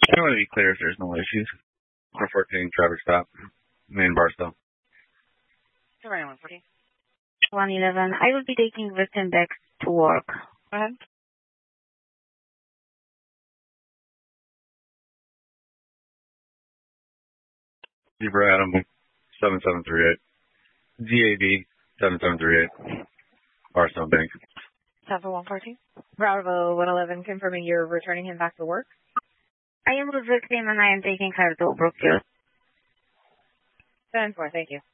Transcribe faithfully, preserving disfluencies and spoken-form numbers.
I want to be clear if there's no issues. four fourteen traffic stop, main Barstow. one fourteen. one eleven. I will be taking victim back to work. Go ahead. Zebra Adam seven seven three eight. G A B seven seven three eight. Barstow Bank. seven one fourteen. Bravo one eleven, confirming you're returning him back to work. I am with victim and I am taking her to Brookfield. seven four, thank you.